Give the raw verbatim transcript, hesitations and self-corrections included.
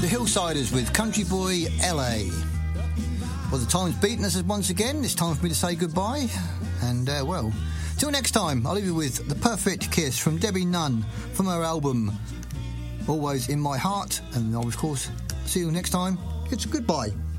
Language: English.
The Hillsiders with Country Boy L A. Well, the time's beaten us once again. It's time for me to say goodbye. And, uh, well, till next time, I'll leave you with The Perfect Kiss from Debbie Nunn from her album Always in My Heart. And, of course, see you next time. It's goodbye.